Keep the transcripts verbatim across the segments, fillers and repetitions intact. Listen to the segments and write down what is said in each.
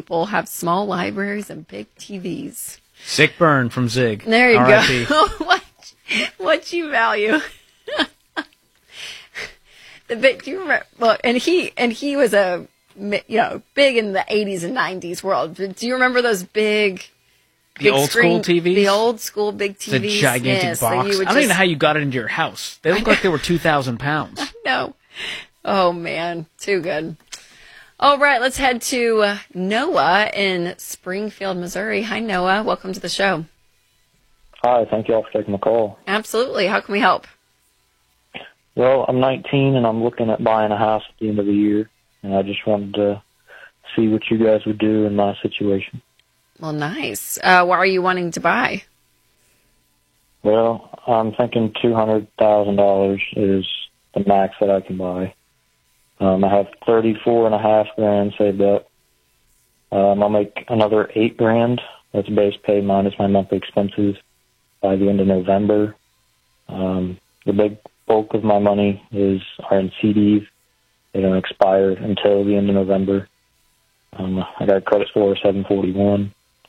people have small libraries and big T Vs. Sick burn from Zig. There you R I P go. what, what you value. the big, do you remember, well, and he, and he was a, you know, big in the eighties and nineties world. Do you remember those big, The old screen, school T Vs? The old school big T Vs. The gigantic yes, box. I I don't just, even know how you got it into your house. They look like they were two thousand pounds. No. Oh, man. Too good. All right. Let's head to uh, Noah in Springfield, Missouri. Hi, Noah. Welcome to the show. Hi. Thank you all for taking the call. Absolutely. How can we help? Well, I'm nineteen, and I'm looking at buying a house at the end of the year, and I just wanted to see what you guys would do in my situation. Well, nice. Uh, what are you wanting to buy? Well, I'm thinking two hundred thousand dollars is the max that I can buy. Um, I have thirty-four and a half grand saved up. Um, I'll make another eight grand. That's base pay minus my monthly expenses by the end of November. Um, the big bulk of my money is are in C Ds. They don't expire until the end of November. Um, I got a credit score of seven forty-one.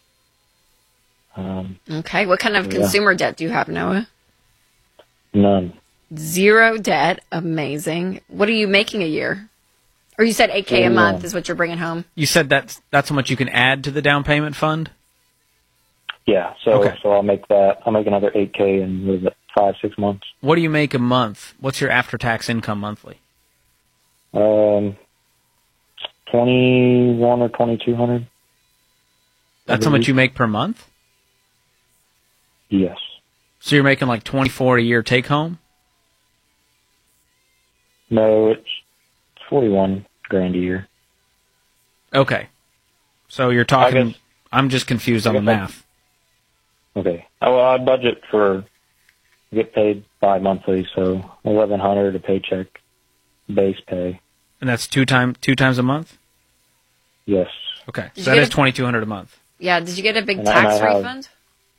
Um, okay. What kind of yeah. consumer debt do you have, Noah? None. Zero debt. Amazing. What are you making a year? Or you said eight K a month is what you're bringing home? You said that's, that's how much you can add to the down payment fund? Yeah, so Okay. so I'll make that. I'll make another eight K in what is it, five six months. What do you make a month? What's your after-tax income monthly? Um, twenty one or twenty two hundred. That's how much you make per month? Yes. So you're making like twenty-four a year take home? No, it's forty one grand a year. Okay. So you're I talking, guess- I'm just confused on the I guess I- math. Okay. Oh, well, I budget for get paid bi-monthly, so eleven hundred a paycheck, base pay. And that's two time two times a month? Yes. Okay. Did So you that get is a- twenty-two hundred a month. Yeah. Did you get a big And I- and tax I have- refund?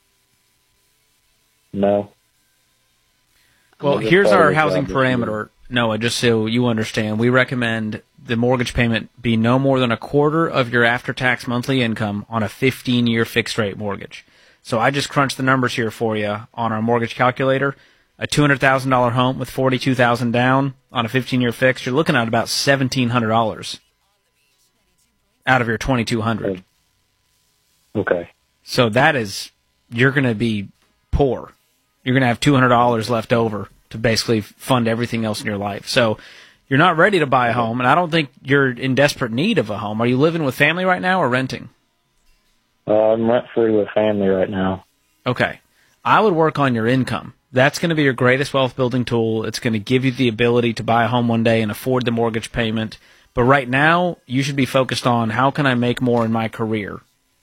No. Well, I'm just here's part our of the housing job this year. parameter, Noah, just so you understand. We recommend the mortgage payment be no more than a quarter of your after-tax monthly income on a fifteen-year fixed-rate mortgage. So I just crunched the numbers here for you on our mortgage calculator. A two hundred thousand dollars home with forty-two thousand dollars down on a fifteen-year fix, you're looking at about seventeen hundred dollars out of your twenty-two hundred dollars. Okay. So that is, you're going to be poor. You're going to have two hundred dollars left over to basically fund everything else in your life. So you're not ready to buy a home, and I don't think you're in desperate need of a home. Are you living with family right now or renting? Uh, I'm rent-free with family right now. Okay. I would work on your income. That's going to be your greatest wealth-building tool. It's going to give you the ability to buy a home one day and afford the mortgage payment. But right now, you should be focused on how can I make more in my career.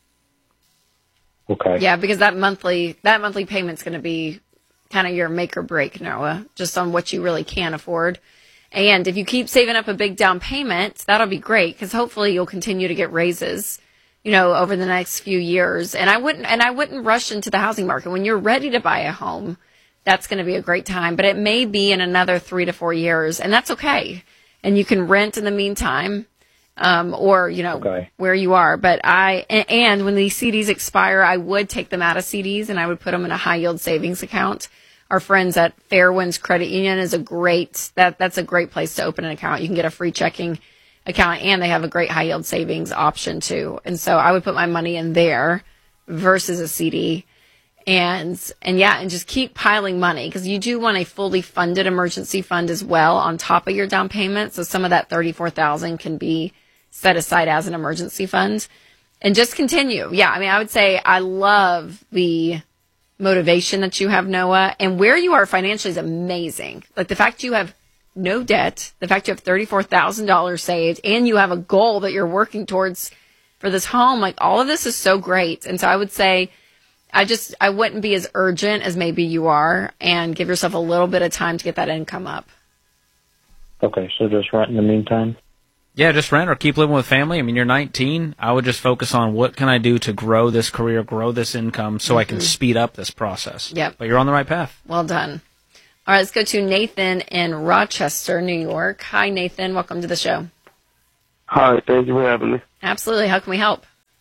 Okay. Yeah, because that monthly that monthly payment's going to be kind of your make or break, Noah, just on what you really can afford. And if you keep saving up a big down payment, that'll be great because hopefully you'll continue to get raises, you know, over the next few years. And I wouldn't and I wouldn't rush into the housing market when you're ready to buy a home. That's going to be a great time, but it may be in another three to four years, and that's okay. And you can rent in the meantime. Um, or, you know, Okay. where you are. But I, and, and when these C Ds expire, I would take them out of C Ds and I would put them in a high yield savings account. Our friends at Fairwinds Credit Union is a great, that, that's a great place to open an account. You can get a free checking account and they have a great high yield savings option too. And so I would put my money in there versus a C D. And, and yeah, and just keep piling money because you do want a fully funded emergency fund as well on top of your down payment. So some of that thirty-four thousand dollars can be set aside as an emergency fund and just continue. Yeah. I mean, I would say I love the motivation that you have, Noah, and where you are financially is amazing. Like the fact you have no debt, the fact you have thirty-four thousand dollars saved and you have a goal that you're working towards for this home. Like all of this is so great. And so I would say, I just, I wouldn't be as urgent as maybe you are and give yourself a little bit of time to get that income up. Okay, so just rent in the meantime? Yeah, just rent or keep living with family. I mean, you're nineteen. I would just focus on what can I do to grow this career, grow this income so mm-hmm. I can speed up this process. Yep. But you're on the right path. Well done. All right, let's go to Nathan in Rochester, New York. Hi, Nathan. Welcome to the show. Hi, thank you for having me. Absolutely. How can we help?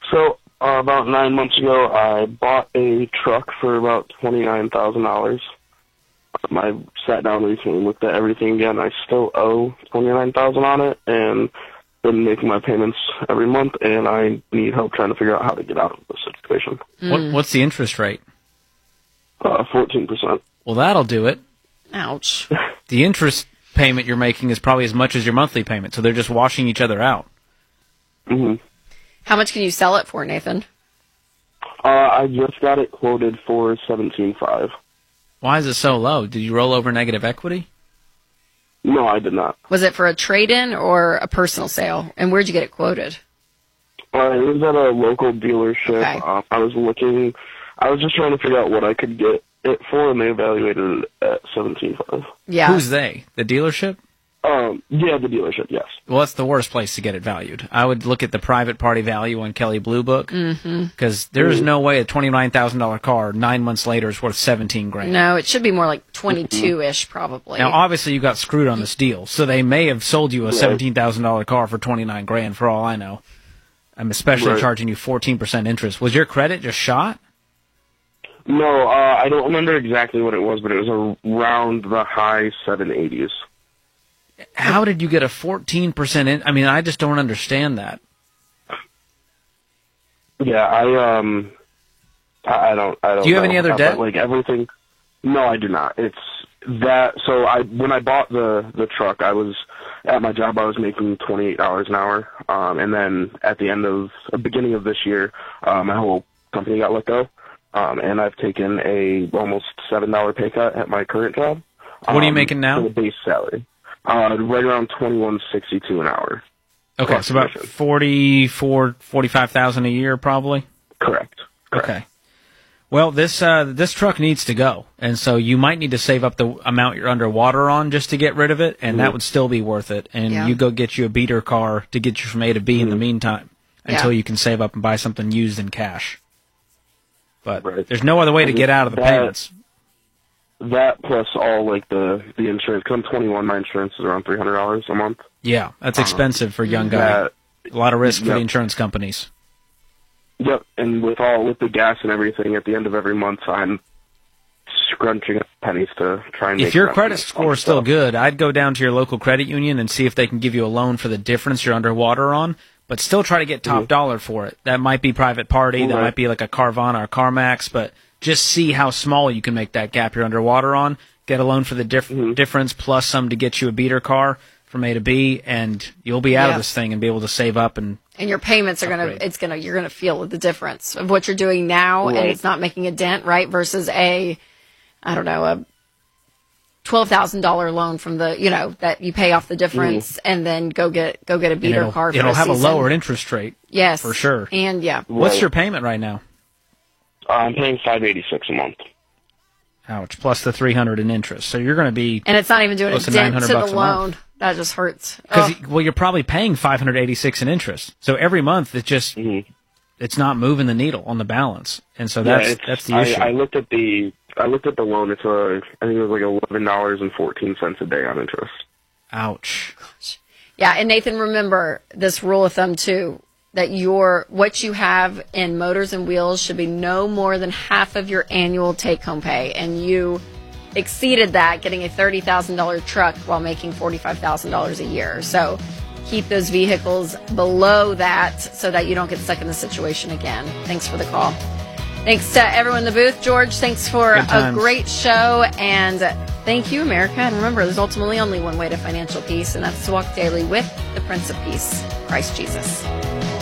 So uh, about nine months ago, I bought a truck for about twenty-nine thousand dollars. Um, I sat down recently, looked at everything again. I still owe twenty-nine thousand dollars on it, and been making my payments every month, and I need help trying to figure out how to get out of this situation. Mm. What, what's the interest rate? Uh, fourteen percent. Well, that'll do it. Ouch. The interest payment you're making is probably as much as your monthly payment, so they're just washing each other out. Mm-hmm. How much can you sell it for, Nathan? Uh, I just got it quoted for seventeen five. Why is it so low? Did you roll over negative equity? No, I did not. Was it for a trade-in or a personal sale? And where'd you get it quoted? Uh, it was at a local dealership. Okay. Um, I was looking, I was just trying to figure out what I could get it for, and they evaluated it at seventeen five. Yeah. Who's they? The dealership? Um, yeah, the dealership, yes. Well, that's the worst place to get it valued. I would look at the private party value on Kelley Blue Book, because mm-hmm. there's Mm-hmm. no way a twenty-nine thousand dollars car nine months later is worth seventeen grand. No, it should be more like twenty-two-ish probably. Now, obviously, you got screwed on this deal, so they may have sold you a seventeen thousand dollars car for twenty-nine grand for all I know. I'm especially Right. charging you fourteen percent interest. Was your credit just shot? No, uh, I don't remember exactly what it was, but it was around the high seven eighties. How did you get a fourteen percent in? I mean, I just don't understand that. Yeah, I, um, I I don't, I don't Do you have know any other about, debt? Like, everything. No, I do not. It's that, so I, when I bought the, the truck, I was, at my job, I was making twenty-eight dollars an hour, um, and then at the end of, uh, beginning of this year, uh, my whole company got let go, um, and I've taken a almost seven dollar pay cut at my current job. What are you um, making now? For the base salary. Uh, right around twenty-one sixty-two an hour. Okay, Plus so about commission. forty-four, forty-five thousand a year, probably. Correct. Correct. Okay. Well, this uh, this truck needs to go, and so you might need to save up the amount you're underwater on just to get rid of it, and Mm-hmm. that would still be worth it. And Yeah. you go get you a beater car to get you from A to B Mm-hmm. in the meantime until Yeah. you can save up and buy something used in cash. But Right. there's no other way to get out of the That- payments. That plus all like the the insurance. Cause I'm twenty-one, my insurance is around three hundred dollars a month. Yeah, that's expensive for a young guy. That, A lot of risk for the Yep. insurance companies. yep, and with all with the gas and everything, at the end of every month, I'm scrunching up pennies to try and. If make your rent credit and score is still stuff. good, I'd go down to your local credit union and see if they can give you a loan for the difference you're underwater on, but still try to get top Mhm. dollar for it. That might be private party, that Right. might be like a Carvana or CarMax, but just see how small you can make that gap you're underwater on. Get a loan for the diff- Mhm. difference plus some to get you a beater car from A to B, and you'll be out Yeah. of this thing and be able to save up. And And your payments are going to, Upgrade. it's going to, you're going to feel the difference of what you're doing now, and Right. it's not making a dent, right? Versus a, I don't know, a twelve thousand dollars loan from the, you know, that you pay off the difference and then go get, go get a and beater it'll, car for it'll a have season. a lower interest rate. Yes. for sure. And yeah. What's Right. your payment right now? Uh, I'm paying five eighty-six a month. Ouch, plus the three hundred in interest. So you're going to be And it's not even doing a Close to dent to nine hundred the bucks a month. loan. That just hurts. Because Oh. well, you're probably paying five hundred eighty-six in interest. So every month it just Mm-hmm. it's not moving the needle on the balance, and so that's yeah, it's, that's the I, issue. I looked at the I looked at the loan. It's a I think it was like eleven dollars and fourteen cents a day on interest. Ouch. Yeah, and Nathan, remember this rule of thumb too, that your what you have in motors and wheels should be no more than half of your annual take-home pay, and you exceeded that getting a thirty thousand dollars truck while making forty-five thousand dollars a year. So keep those vehicles below that so that you don't get stuck in the situation again. Thanks for the call. Thanks to everyone in the booth. George, thanks for Good a times. great show, and thank you, America. And remember, there's ultimately only one way to financial peace, and that's to walk daily with the Prince of Peace, Christ Jesus.